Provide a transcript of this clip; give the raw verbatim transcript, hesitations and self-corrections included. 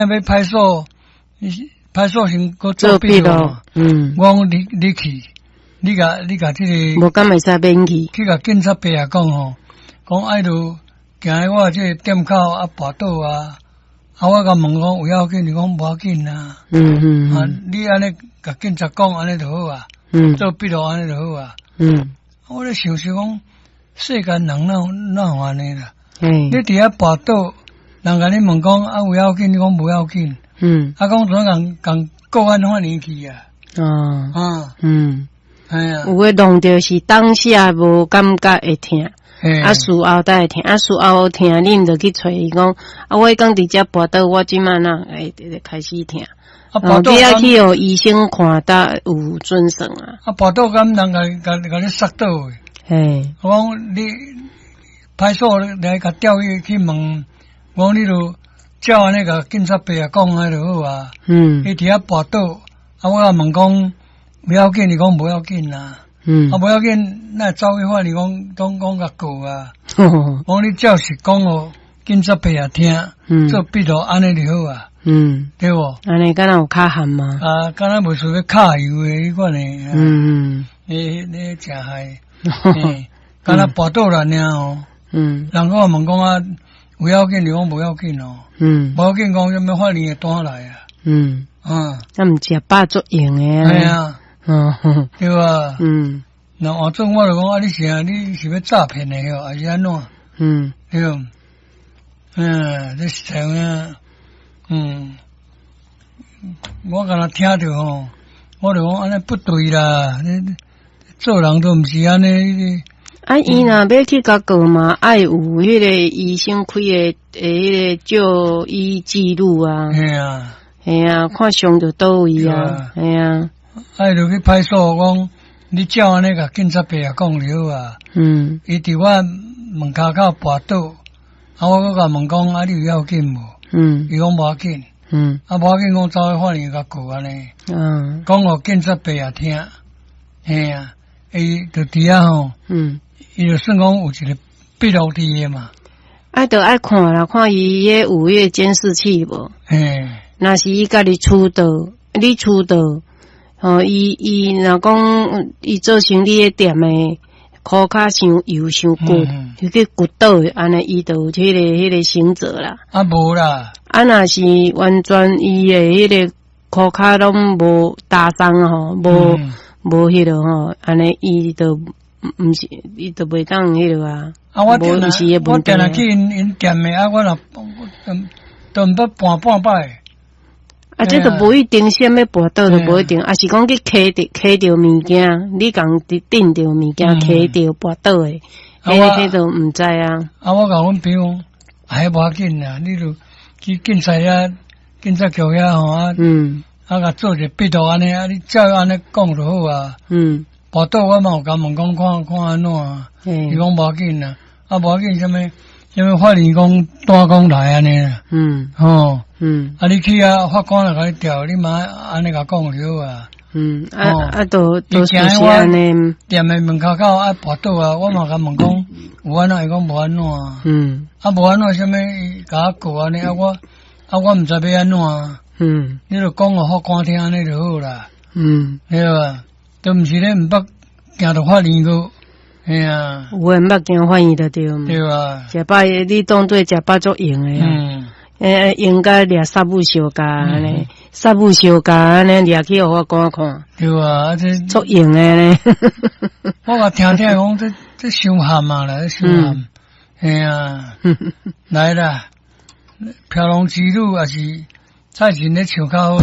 要派出所，派出所先搁做笔录嘛。嗯，我讲你你去，你甲你甲这个， 无敢会使免去。 去甲警察伯也讲吼，讲爱著行喺我这个店口啊，跋倒啊，啊我甲问讲有要紧，你讲无要紧啊。嗯嗯。啊，你安尼甲警察讲安尼就好啊。嗯。做笔录安尼就好啊。嗯。我咧想想讲，世间人哪哪有安尼啦？嗯。你伫遐跋倒。人甲你问讲啊有要紧，你讲无要紧。嗯。啊，讲怎讲讲国安法年去啊？哦。啊。嗯。哎呀。 有诶弄着是当下无感觉会痛，啊事后才会痛，啊事后痛，恁着去找伊讲，啊我讲伫遮跋倒，我即满呐会开始痛。啊，跋倒。你要去互医生看，才有准算啊。 啊，跋倒敢人甲甲甲你杀倒诶。嘿。我讲你派出所来甲调去去问。我讲你著照安尼甲警察伯也讲安就好啊。嗯。你伫遐跋倒，啊我也问讲不要紧，你讲无要紧啦。嗯。啊无要紧，那走去法院讲讲讲甲告啊。哦。讲你照实讲哦，警察伯也听。嗯。做笔录安尼就好啊。嗯。对无？ 安尼敢若有较含吗？ 啊，敢若袂输要卡油诶，迄款诶。嗯嗯。你你真害。嘿。敢若跋倒了尔哦。嗯。人个问讲啊。不要紧，你讲不要紧哦。嗯，不要紧，讲什么法律会单来啊。嗯， 啊，那毋食饱足用诶啊。系啊，嗯，对吧？嗯，那换做我就讲啊，你是啊，你是要诈骗的哟，还是安怎？嗯，对，嗯，这是这样，嗯，我刚才听着吼，我就讲安尼不对啦，你做人都毋是安尼。 啊，伊若要去甲告嘛，爱有迄个医生开诶诶迄个就医记录啊。 嘿啊， 嘿啊，看伤着倒位啊，嘿啊。 爱著去派出所讲，你照安尼甲警察伯也讲了啊。嗯。伊伫我门骹口跋倒，啊，我搁甲问讲啊，你有要紧无？嗯。伊讲无要紧。嗯。啊，无要紧，讲走去法院甲告安尼。嗯。讲互警察伯也听，嘿啊，伊著伫遐吼。嗯。伊就算讲有一个闭路伫诶嘛， 啊，着爱看啦，看伊迄有迄个监视器无？嘿，若是伊家己厝倒，你厝倒，吼，伊伊若讲伊做生理诶店诶，裤骹伤油伤骨，就去骨倒诶，安尼伊着有迄个迄个刑责啦。 啊，无啦， 啊，若是完全伊诶迄个裤骹拢无打伤吼，无无迄个吼，安尼伊着。毋是，伊都袂当迄个啊。 啊，我定下，我定下去因因店诶，啊，我若都毋捌搬半摆。 啊，这都无一定，啥物跋倒都无一定，啊是讲去揢着揢着物件，你共伫顶着物件揢着跋倒诶，迄迄都毋知啊。 啊，我甲阮朋友，还无要紧啦，你著去警察遐、警察局遐吼啊，嗯，啊，甲做者笔录安尼啊，你照安尼讲就好啊。嗯。跋倒我嘛有甲问讲看看安怎啊？伊讲无要紧啦，啊无要紧，啥物啥物法院讲单讲来安尼啦。嗯，吼，嗯，啊你去啊，法官来甲你调，你嘛安尼甲讲就好啊。嗯， 啊啊都都是安尼。 店诶门口口啊跋倒啊，我嘛甲问讲有安怎，伊讲无安怎啊。嗯，啊无安怎啥物伊甲我告安尼啊我啊我毋知要安怎啊。嗯，你著讲互法官听安尼就好啦。嗯，对吧？都毋是咧，毋捌行到法院个，嘿啊， 有诶毋捌行法院就对， 对吧？ 食饱你当对食饱足用诶啊，嗯，诶，用甲掠杀母小家安尼，杀母小家安尼掠去互法官看， 对啊，这足用诶咧。 我甲听听讲，这这伤含啊啦，伤含，嘿啊，来啦，飘龙之路也是菜市咧唱较好。